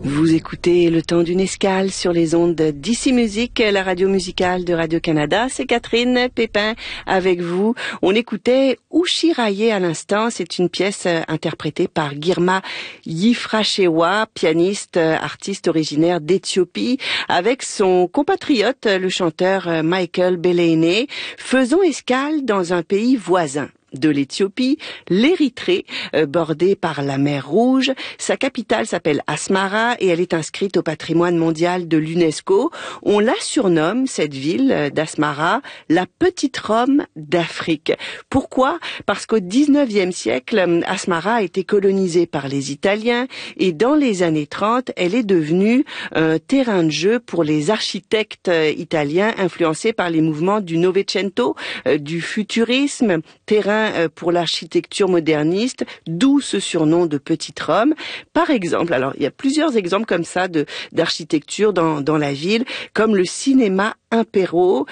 Vous écoutez Le Temps d'une escale sur les ondes d'Ici Musique, la radio musicale de Radio-Canada. C'est Catherine Pépin avec vous. On écoutait Ushiraye à l'instant. C'est une pièce interprétée par Girma Yifrashewa, pianiste, artiste originaire d'Éthiopie, avec son compatriote, le chanteur Michael Beleine, faisant escale dans un pays voisin de l'Éthiopie, l'Érythrée, bordée par la mer Rouge. Sa capitale s'appelle Asmara et elle est inscrite au patrimoine mondial de l'UNESCO. On la surnomme, cette ville d'Asmara, la petite Rome d'Afrique. Pourquoi ? Parce qu'au 19e siècle, Asmara a été colonisée par les Italiens et dans les années 30, elle est devenue un terrain de jeu pour les architectes italiens influencés par les mouvements du Novecento, du futurisme, terrain pour l'architecture moderniste, d'où ce surnom de Petite Rome. Par exemple, alors il y a plusieurs exemples comme ça d'architecture dans la ville, comme le cinéma Impero,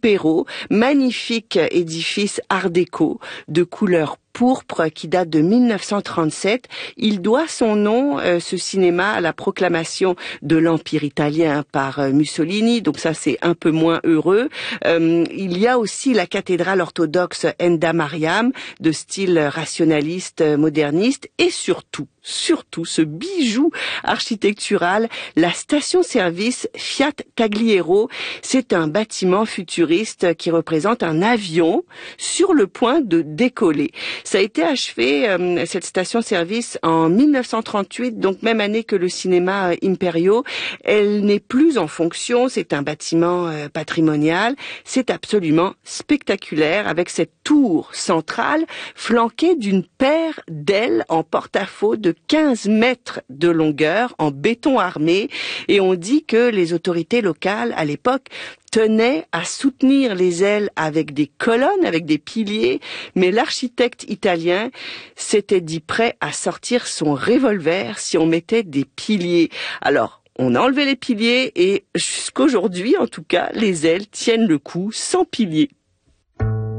magnifique édifice art déco de couleur pourpre qui date de 1937. Il doit son nom, ce cinéma, à la proclamation de l'Empire italien par Mussolini, donc ça c'est un peu moins heureux. Il y a aussi la cathédrale orthodoxe Enda Mariam, de style rationaliste, moderniste, et surtout ce bijou architectural, la station-service Fiat Tagliero. C'est un bâtiment futuriste qui représente un avion sur le point de décoller. Ça a été achevé, cette station-service, en 1938, donc même année que le cinéma Imperio. Elle n'est plus en fonction, c'est un bâtiment patrimonial. C'est absolument spectaculaire, avec cette tour centrale flanquée d'une paire d'ailes en porte-à-faux de 15 mètres de longueur en béton armé, et on dit que les autorités locales à l'époque tenaient à soutenir les ailes avec des colonnes, avec des piliers, mais l'architecte italien s'était dit prêt à sortir son revolver si on mettait des piliers. Alors, on a enlevé les piliers et jusqu'aujourd'hui, en tout cas, les ailes tiennent le coup sans piliers.